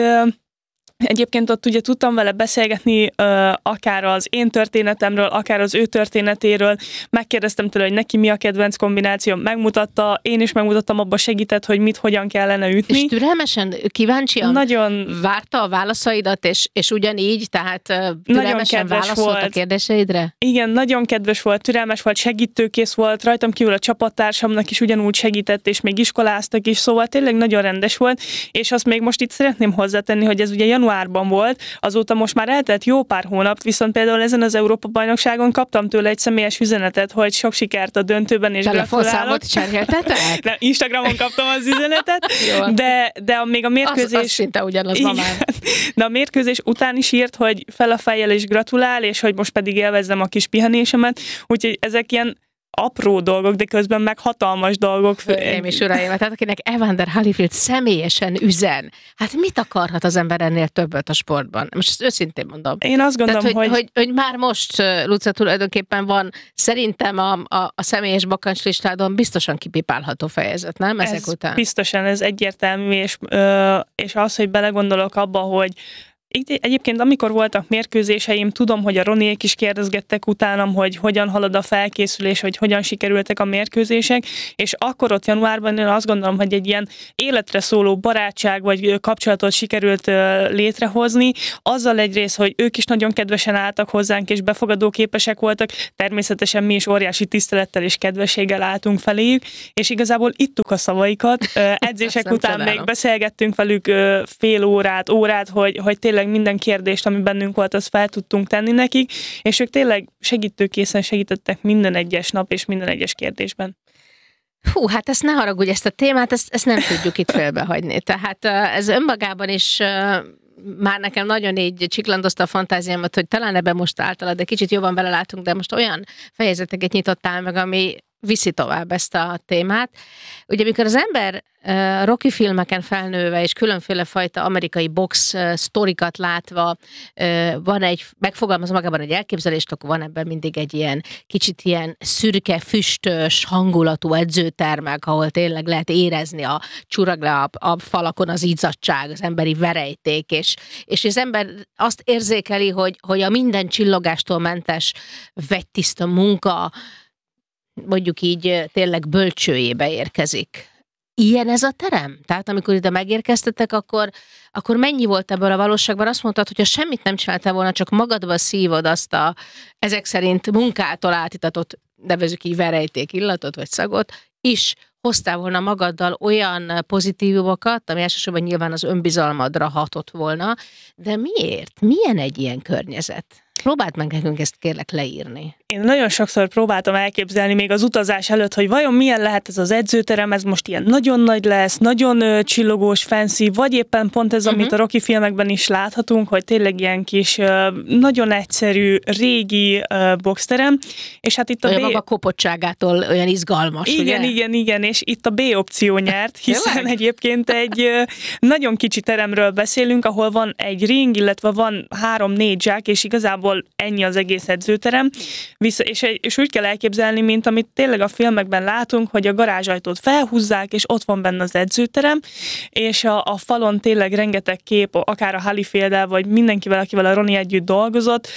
Egyébként ott ugye tudtam vele beszélgetni akár az én történetemről, akár az ő történetéről, megkérdeztem tőle, hogy neki mi a kedvenc kombináció, megmutatta, én is megmutattam, abba segített, hogy mit, hogyan kellene ütni. És türelmesen, kíváncsian nagyon várta a válaszaidat, és ugyanígy, tehát türelmesen válaszolt a kérdéseidre? Igen, nagyon kedves volt, türelmes volt, segítőkész volt, rajtam kívül a csapattársamnak is ugyanúgy segített, és még iskoláztak is, szóval tényleg nagyon rendes volt, és azt még most itt szeretném hozzátenni, hogy ez ugye januárban volt, azóta most már eltelt jó pár hónap, viszont például ezen az Európa-bajnokságon kaptam tőle egy személyes üzenetet, hogy sok sikert a döntőben, és telefonszámot cseréltetek? Nem, Instagramon kaptam az üzenetet, de még a mérkőzés... Az szinte ugyanaz ma már. De a mérkőzés után is írt, hogy fel a fejjel és gratulál, és hogy most pedig élvezzem a kis pihenésemet, úgyhogy ezek ilyen apró dolgok, de közben meg hatalmas dolgok. Hölgyeim és uraim, tehát akinek Evander Holyfield személyesen üzen, hát mit akarhat az ember ennél többet a sportban? Most ezt őszintén mondom. Én azt gondolom, tehát, hogy már most, Luca, tulajdonképpen van szerintem a személyes bakancslistádon biztosan kipipálható fejezet, nem? Ezek után. Biztosan, ez egyértelmű, és az, hogy belegondolok abba, hogy egyébként amikor voltak mérkőzéseim, tudom, hogy a Roniék is kérdezgettek utánam, hogy hogyan halad a felkészülés, hogy hogyan sikerültek a mérkőzések, és akkor ott januárban én azt gondolom, hogy egy ilyen életre szóló barátság vagy kapcsolatot sikerült létrehozni, azzal egyrészt, hogy ők is nagyon kedvesen álltak hozzánk, és befogadóképesek voltak, természetesen mi is óriási tisztelettel és kedvességgel álltunk feléjük, és igazából ittuk a szavaikat, edzések után még beszélgettünk velük fél órát, hogy tényleg tényleg minden kérdést, ami bennünk volt, azt fel tudtunk tenni nekik, és ők tényleg segítőkészen segítettek minden egyes nap és minden egyes kérdésben. Hú, hát ezt ne haragudj, ezt a témát, ezt nem tudjuk itt félbehagyni. Tehát ez önmagában is már nekem nagyon így csiklandozta a fantáziámat, hogy talán ebben most általad, de kicsit jobban belelátunk, de most olyan fejezeteket nyitottál meg, ami viszi tovább ezt a témát. Ugye, amikor az ember Rocky filmeken felnőve és különféle fajta amerikai box sztorikat látva megfogalmaz magában egy elképzelést, akkor van ebben mindig egy ilyen kicsit ilyen szürke, füstös hangulatú edzőtermek, ahol tényleg lehet érezni a csurag le a falakon az izzadság, az emberi verejték, és az ember azt érzékeli, hogy a minden csillogástól mentes vegytiszta munka mondjuk így tényleg bölcsőjébe érkezik. Ilyen ez a terem? Tehát amikor ide megérkeztetek, akkor mennyi volt ebből a valóságban? Azt mondtad, hogy ha semmit nem csináltál volna, csak magadba szívod azt a ezek szerint munkától átitatott, nevezzük így verejték illatot vagy szagot, is hoztál volna magaddal olyan pozitívumokat, ami elsősorban nyilván az önbizalmadra hatott volna, de miért? Milyen egy ilyen környezet? Próbáld meg nekünk ezt kérlek leírni. Én nagyon sokszor próbáltam elképzelni még az utazás előtt, hogy vajon milyen lehet ez az edzőterem, ez most ilyen nagyon nagy lesz, nagyon csillogós, fancy, vagy éppen pont ez, amit a Rocky filmekben is láthatunk, hogy tényleg ilyen kis, nagyon egyszerű, régi boxterem, és hát itt a maga kopottságától olyan izgalmas, igen, ugye? Igen, és itt a B opció nyert, hiszen egyébként egy nagyon kicsi teremről beszélünk, ahol van egy ring, illetve van 3-4 zsák, és igazából ennyi az egész edzőterem, és úgy kell elképzelni, mint amit tényleg a filmekben látunk, hogy a garázsajtót felhúzzák, és ott van benne az edzőterem, és a falon tényleg rengeteg kép, akár a Holyfield-el, vagy mindenkivel, akivel a Ronnie együtt dolgozott,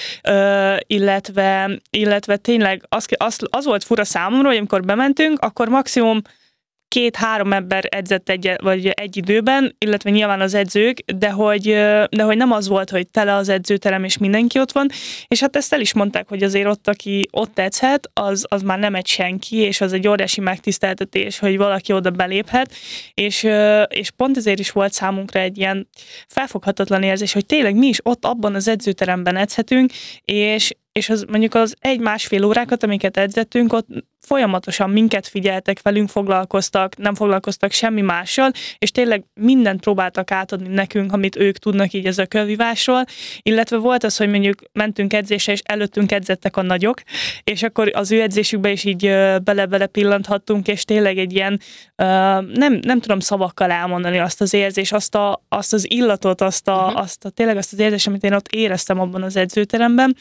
illetve tényleg az volt fura számomra, hogy amikor bementünk, akkor maximum 2-3 ember edzett egy időben, illetve nyilván az edzők, de hogy nem az volt, hogy tele az edzőterem, és mindenki ott van, és hát ezt el is mondták, hogy azért ott, aki ott edzhet, az már nem egy senki, és az egy óriási megtiszteltetés, hogy valaki oda beléphet, és pont ezért is volt számunkra egy ilyen felfoghatatlan érzés, hogy tényleg mi is ott abban az edzőteremben edzhetünk, és az mondjuk az 1-1,5 órákat, amiket edzettünk, ott folyamatosan minket figyeltek, velünk foglalkoztak, nem foglalkoztak semmi mással, és tényleg mindent próbáltak átadni nekünk, amit ők tudnak így ez a kövivásról, illetve volt az, hogy mondjuk mentünk edzésre, és előttünk edzettek a nagyok, és akkor az ő edzésükbe is így bele-bele pillanthattunk, és tényleg egy ilyen, nem tudom szavakkal elmondani azt az érzés, azt az illatot, tényleg azt az érzést, amit én ott éreztem abban az edzőteremben,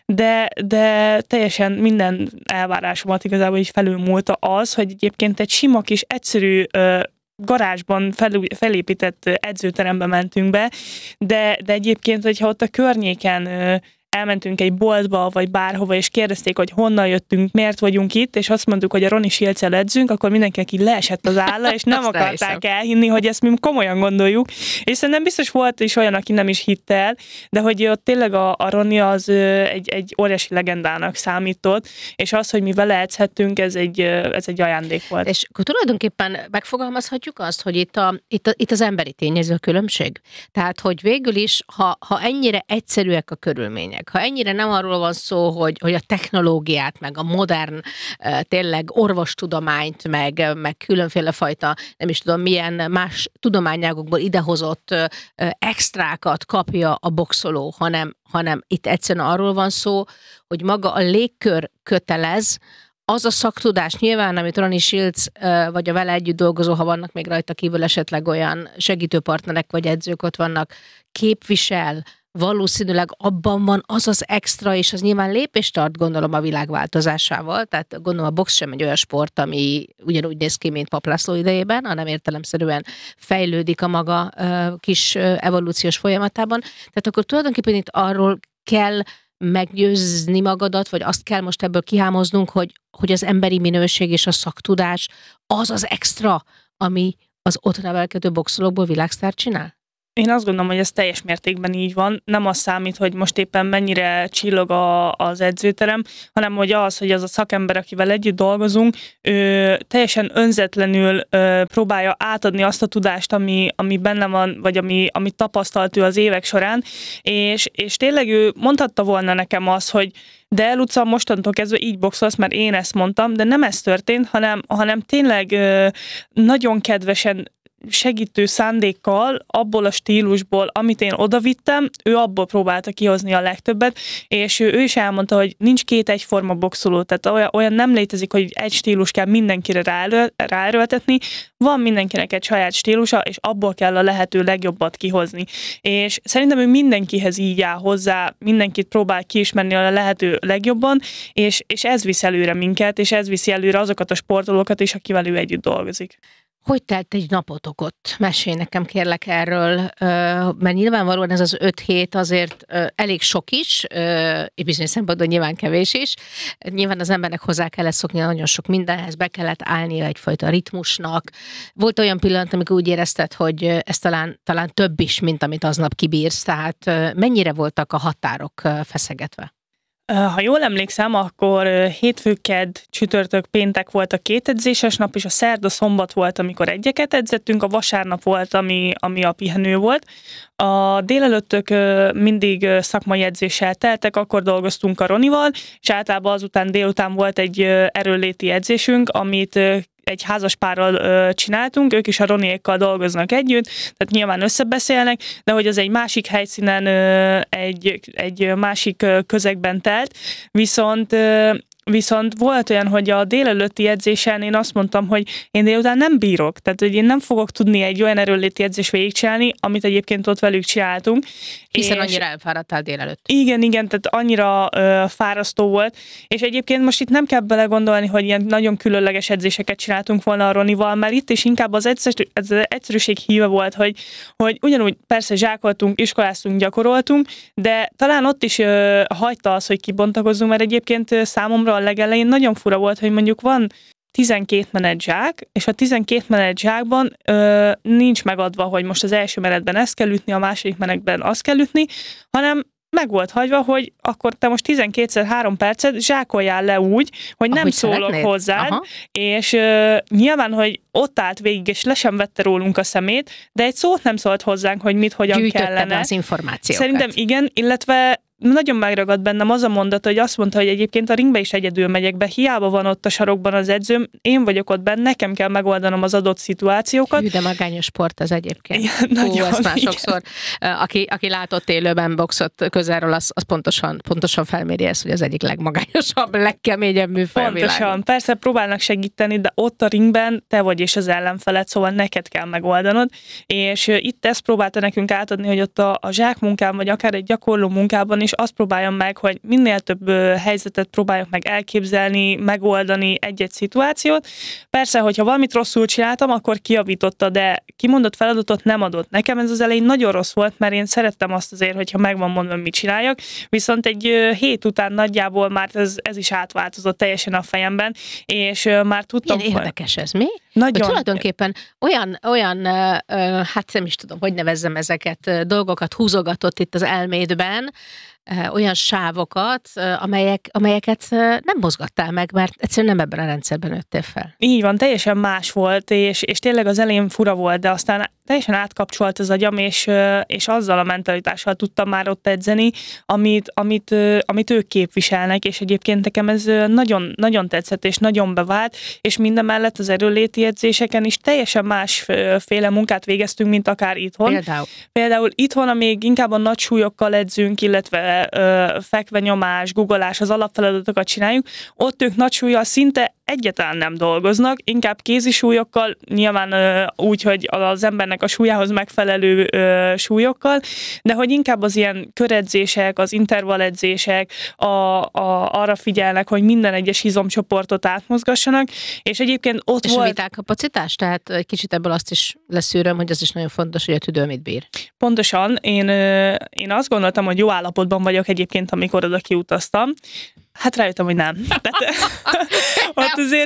de teljesen minden elvárásomat igazából így felülmúlta az, hogy egyébként egy sima kis egyszerű garázsban felépített edzőterembe mentünk be, de egyébként, hogyha ott a környéken elmentünk egy boltba, vagy bárhova, és kérdezték, hogy honnan jöttünk, miért vagyunk itt, és azt mondtuk, hogy a Ronnie Shields-el edzünk, akkor mindenkinek így leesett az álla, és nem akarták elhinni, hogy ezt mi komolyan gondoljuk. És szerintem biztos volt is olyan, aki nem is hitte el, de hogy ott tényleg a Ronnie az egy óriási legendának számított, és az, hogy mi vele edzhettünk, ez egy ajándék volt. És akkor tulajdonképpen megfogalmazhatjuk azt, hogy itt az emberi tényező a különbség. Tehát, hogy végül is, ha ennyire egyszerűek a körülmények, ha ennyire nem arról van szó, hogy a technológiát, meg a modern tényleg orvostudományt, meg különféle fajta, nem is tudom milyen más tudományágokból idehozott extrákat kapja a boxoló, hanem itt egyszerűen arról van szó, hogy maga a légkör kötelez, az a szaktudás nyilván, amit Ronnie Shields vagy a vele együtt dolgozó, ha vannak még rajta kívül esetleg olyan segítőpartnerek vagy edzők ott vannak, képvisel, valószínűleg abban van az az extra, és az nyilván lépést tart, gondolom, a világ változásával, tehát gondolom a box sem egy olyan sport, ami ugyanúgy néz ki, mint Pap László idejében, hanem értelemszerűen fejlődik a maga kis evolúciós folyamatában. Tehát akkor tulajdonképpen itt arról kell meggyőzni magadat, vagy azt kell most ebből kihámoznunk, hogy az emberi minőség és a szaktudás az az extra, ami az ott nevelkedő boxolókból világsztár csinál? Én azt gondolom, hogy ez teljes mértékben így van. Nem az számít, hogy most éppen mennyire csillog az edzőterem, hanem hogy az a szakember, akivel együtt dolgozunk, ő teljesen önzetlenül próbálja átadni azt a tudást, ami benne van, vagy amit tapasztalt ő az évek során, és tényleg ő mondhatta volna nekem azt, hogy de Luca, mostantól kezdve így boxolsz, mert én ezt mondtam, de nem ez történt, hanem tényleg nagyon kedvesen, segítő szándékkal, abból a stílusból, amit én odavittem, ő abból próbálta kihozni a legtöbbet, és ő is elmondta, hogy nincs két egyforma boxoló, tehát olyan nem létezik, hogy egy stílus kell mindenkire ráerőltetni, van mindenkinek egy saját stílusa, és abból kell a lehető legjobbat kihozni. És szerintem ő mindenkihez így áll hozzá, mindenkit próbál kiismerni a lehető legjobban, és ez visz előre minket, és ez viszi előre azokat a sportolókat is, akivel ő együtt dolgozik. Hogy telt egy napotok ott? Mesélj nekem kérlek erről, mert nyilvánvalóan ez az 5 hét azért elég sok is, bizonyos szempontból nyilván kevés is. Nyilván az embernek hozzá kellett szokni nagyon sok mindenhez, be kellett állnia egyfajta ritmusnak. Volt olyan pillanat, amikor úgy érezted, hogy ez talán több is, mint amit aznap kibírsz, tehát mennyire voltak a határok feszegetve? Ha jól emlékszem, akkor hétfő, kedd, csütörtök, péntek volt a 2 edzéses nap, és a szerda, szombat volt, amikor egyeket edzettünk, a vasárnap volt, ami a pihenő volt. A délelőttök mindig szakmai edzéssel teltek, akkor dolgoztunk a Ronival, és általában azután délután volt egy erőnléti edzésünk, amit egy házaspárral csináltunk, ők is a Roniékkal dolgoznak együtt, tehát nyilván összebeszélnek, de hogy az egy másik helyszínen, egy másik közegben telt, Viszont volt olyan, hogy a délelőtti edzésen én azt mondtam, hogy én délután nem bírok, tehát hogy én nem fogok tudni egy olyan erőnléti edzést végigcsinálni, amit egyébként ott velük csináltunk. Hiszen annyira elfáradtál délelőtt. Igen, tehát annyira fárasztó volt, és egyébként most itt nem kell belegondolni, hogy ilyen nagyon különleges edzéseket csináltunk volna a Ronival, mert itt is inkább az egyszerűség híve volt, hogy ugyanúgy persze zsákoltunk, iskoláztunk, gyakoroltunk, de talán ott is hagyta az, hogy kibontakozzunk, mert egyébként számomra a legelején nagyon fura volt, hogy mondjuk van 12 menet zsák, és a 12 menet zsákban nincs megadva, hogy most az első menetben ezt kell ütni, a második menetben azt kell ütni, hanem meg volt hagyva, hogy akkor te most 12x3 percet zsákoljál le úgy, hogy nem ahogy szólok szeretnéd? hozzád, Aha. És nyilván, hogy ott állt végig, és le sem vette rólunk a szemét, de egy szót nem szólt hozzánk, hogy mit, hogyan kellene. Az információkat. Szerintem igen, illetve nagyon megragadt bennem az a mondat, hogy azt mondta, hogy egyébként a ringbe is egyedül megyek be, hiába van ott a sarokban az edzőm, én vagyok ott benne, nekem kell megoldanom az adott szituációkat. Hű, de magányos sport ez egyébként. Nagyon, ezt már sokszor, aki látott élőben boxot közelről, az pontosan felméri ezt, hogy az egyik legmagányosabb, legkeményebb műfaj a világon. Pontosan, persze próbálnak segíteni, de ott a ringben te vagy és az ellenfeled, szóval neked kell megoldanod, és itt ezt próbálta nekünk átadni, hogy ott a zsákmunkában, vagy akár egy gyakorló munkában is azt próbáljam meg, hogy minél több helyzetet próbáljak meg elképzelni, megoldani egy-egy szituációt. Persze, hogyha valamit rosszul csináltam, akkor kijavította, de kimondott feladatot nem adott. Nekem ez az elején nagyon rossz volt, mert én szerettem azt azért, hogyha meg van mondva, mit csináljak, viszont egy hét után nagyjából már ez is átváltozott teljesen a fejemben, és már tudtam... Milyen érdekes ez, mi? Nagyon. Hogy tulajdonképpen olyan, hát nem is tudom, hogy nevezzem ezeket, dolgokat húzogatott itt az elmédben, olyan sávokat, amelyeket nem mozgattál meg, mert egyszerűen nem ebben a rendszerben nőttél fel. Így van, teljesen más volt, és tényleg az elején fura volt, de aztán teljesen átkapcsolt az agyam, és azzal a mentalitással tudtam már ott edzeni, amit ők képviselnek, és egyébként nekem ez nagyon, nagyon tetszett, és nagyon bevált, és mindemellett az erőnléti edzéseken is teljesen másféle munkát végeztünk, mint akár itthon. Például itthon, amíg inkább a nagy súlyokkal edzünk, illetve fekvenyomás, guggolás, az alapfeladatokat csináljuk, ott ők nagy súllyal szinte egyáltalán nem dolgoznak, inkább kézi súlyokkal, nyilván úgy, hogy az embernek a súlyához megfelelő súlyokkal, de hogy inkább az ilyen köredzések, az intervalledzések arra figyelnek, hogy minden egyes izomcsoportot átmozgassanak, és egyébként ott és volt... a vitálkapacitás? Tehát egy kicsit ebből azt is leszűröm, hogy az is nagyon fontos, hogy a tüdő mit bír. Pontosan. Én azt gondoltam, hogy jó állapotban vagyok egyébként, amikor oda kiutaztam. Hát rájöttem, hogy nem. Tehát, ott azért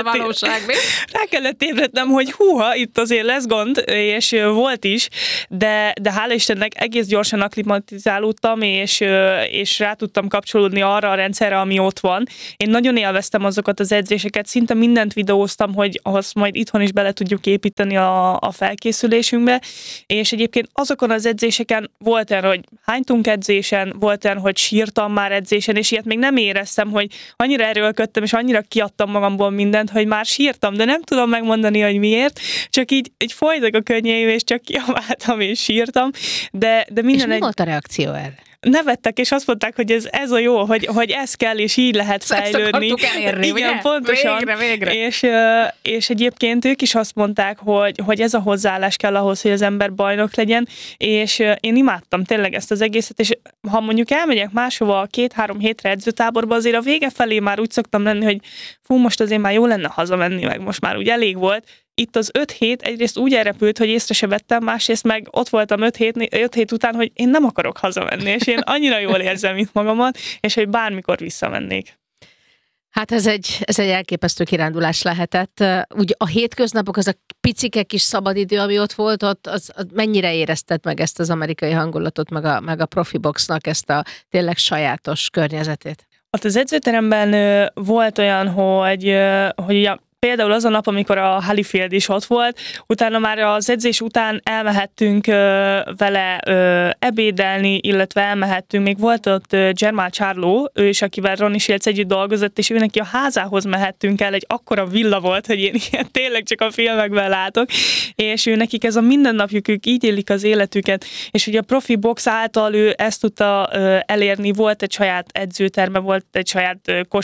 rá kellett ébrednem, hogy húha, itt azért lesz gond, és volt is, de hála Istennek egész gyorsan akklimatizálódtam, és rá tudtam kapcsolódni arra a rendszerre, ami ott van. Én nagyon élveztem azokat az edzéseket, szinte mindent videóztam, hogy ahhoz majd itthon is bele tudjuk építeni a felkészülésünkbe, és egyébként azokon az edzéseken volt olyan, hogy hánytunk edzésen, volt olyan, hogy sírtam már edzésen, és ilyet még nem éreztem, hogy annyira erőlködtem, és annyira kiadtam magamból mindent, hogy már sírtam, de nem tudom megmondani, hogy miért, csak így folytak a könnyeim, és csak kiabáltam, és sírtam, de minden. És mi volt a reakció erre? Nevettek, és azt mondták, hogy ez a jó, hogy ez kell, és így lehet fejlődni. Ezt elérni, igen, ugye? pontosan. Végre. És egyébként ők is azt mondták, hogy ez a hozzáállás kell ahhoz, hogy az ember bajnok legyen, és én imádtam tényleg ezt az egészet, és ha mondjuk elmegyek máshova 2-3 hétre edzőtáborba, azért a vége felé már úgy szoktam lenni, hogy most azért már jó lenne hazamenni, meg most már úgy elég volt. Itt az 5 hét egyrészt úgy elrepült, hogy észre se vettem, másrészt meg ott voltam 5 hét után, hogy én nem akarok hazamenni, és én annyira jól érzem itt magamat, és hogy bármikor visszamennék. Hát ez egy elképesztő kirándulás lehetett. Ugye a hétköznapok, az a picike kis szabadidő, ami ott volt, az mennyire érezted meg ezt az amerikai hangulatot, meg a profi boxnak ezt a tényleg sajátos környezetét? Ott az edzőteremben volt olyan, hogy ugye például az a nap, amikor a Holyfield is ott volt, utána már az edzés után elmehettünk vele ebédelni, illetve elmehettünk, még volt ott Jermall Charlo, ő is, akivel Ronnie Shields együtt dolgozott, és ő neki a házához mehettünk el, egy akkora villa volt, hogy én ilyen tényleg csak a filmekben látok, és ő nekik ez a mindennapjuk, ők így élik az életüket, és ugye a profi box által ő ezt tudta elérni, volt egy saját edzőterme, volt egy saját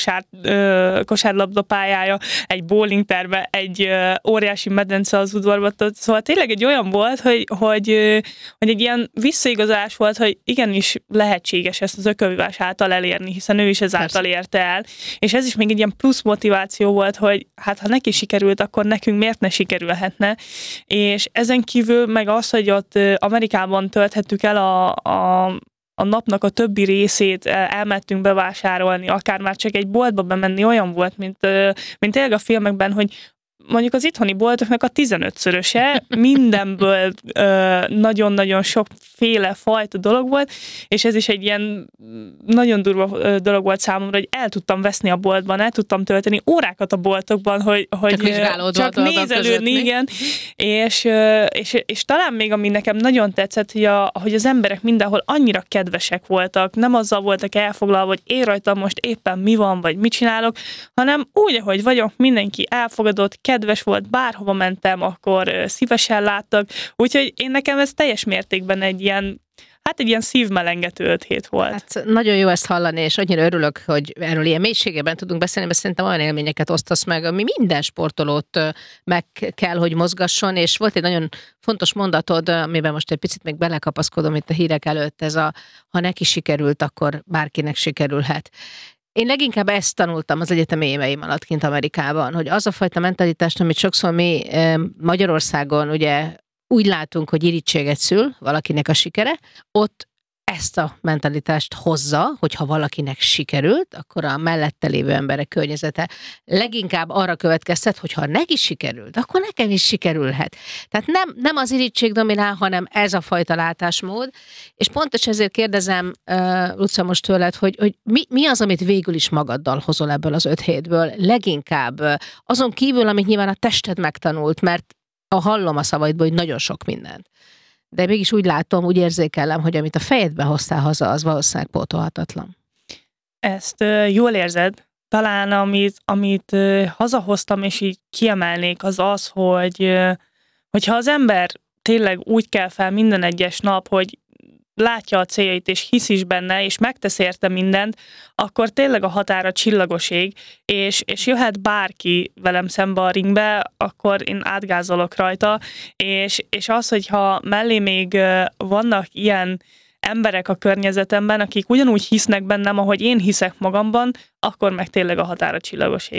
kosárlabdapályája, egy bowlingterve, egy óriási medence az udvarban, szóval tényleg egy olyan volt, hogy egy ilyen visszaigazolás volt, hogy igenis lehetséges ezt az ökölvívás által elérni, hiszen ő is ezáltal érte el, és ez is még egy ilyen plusz motiváció volt, hogy hát ha neki sikerült, akkor nekünk miért ne sikerülhetne, és ezen kívül meg az, hogy ott Amerikában tölthettük el a napnak a többi részét, elmentünk bevásárolni, akár már csak egy boltba bemenni, olyan volt, mint tényleg a filmekben, hogy mondjuk az itthoni boltoknak a 15-szöröse, mindenből nagyon-nagyon sokféle fajta dolog volt, és ez is egy ilyen nagyon durva dolog volt számomra, hogy el tudtam veszni a boltban, el tudtam tölteni órákat a boltokban, hogy csak nézelődni, igen, és talán még ami nekem nagyon tetszett, hogy az emberek mindenhol annyira kedvesek voltak, nem azzal voltak elfoglalva, hogy én rajtam most éppen mi van, vagy mit csinálok, hanem úgy, ahogy vagyok, mindenki elfogadott, kedves volt, bárhova mentem, akkor szívesen láttak, úgyhogy nekem ez teljes mértékben egy ilyen szívmelengető 5 hét volt. Hát nagyon jó ezt hallani, és annyira örülök, hogy erről ilyen mélységében tudunk beszélni, mert szerintem olyan élményeket osztasz meg, ami minden sportolót meg kell, hogy mozgasson, és volt egy nagyon fontos mondatod, amiben most egy picit még belekapaszkodom itt a hírek előtt, ez ha neki sikerült, akkor bárkinek sikerülhet. Én leginkább ezt tanultam az egyetemi éveim alatt kint Amerikában, hogy az a fajta mentalitást, amit sokszor mi Magyarországon ugye úgy látunk, hogy irítséget szül valakinek a sikere, ott ezt a mentalitást hozza, hogyha valakinek sikerült, akkor a mellette lévő emberek környezete leginkább arra következtet, hogy ha neki sikerült, akkor nekem is sikerülhet. Tehát nem az irítség dominál, hanem ez a fajta látásmód, és pontosan ezért kérdezem, Luca, most tőled, hogy mi az, amit végül is magaddal hozol ebből az 5 hétből, leginkább azon kívül, amit nyilván a tested megtanult, mert hallom a szavaidból, hogy nagyon sok mindent. De mégis úgy látom, úgy érzékelem, hogy amit a fejedbe hoztál haza, az valószínűleg pótolhatatlan. Ezt jól érzed. Talán amit hazahoztam, és így kiemelnék, az, hogyha az ember tényleg úgy kell fel minden egyes nap, hogy látja a céljait, és hisz is benne, és megtesz érte mindent, akkor tényleg a határa csillagoség, és jöhet bárki velem szembe a ringbe, akkor én átgázolok rajta, és az, hogyha mellé még vannak ilyen emberek a környezetemben, akik ugyanúgy hisznek bennem, ahogy én hiszek magamban, akkor meg tényleg a határa csillagoség.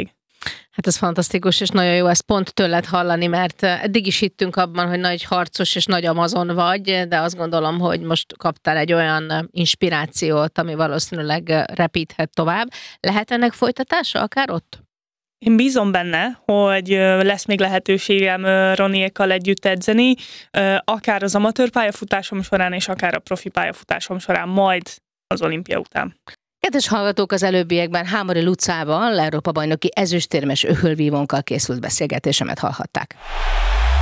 Hát ez fantasztikus, és nagyon jó ezt pont tőled hallani, mert eddig is hittünk abban, hogy nagy harcos és nagy amazon vagy, de azt gondolom, hogy most kaptál egy olyan inspirációt, ami valószínűleg repíthet tovább. Lehet ennek folytatása akár ott? Én bízom benne, hogy lesz még lehetőségem Roniékkal együtt edzeni, akár az amatőr pályafutásom során, és akár a profi pályafutásom során, majd az olimpia után. Kedves hallgatók, az előbbiekben Hámori Lucával, Európa-bajnoki ezüstérmes ökölvívónkkal készült beszélgetésemet hallhatták.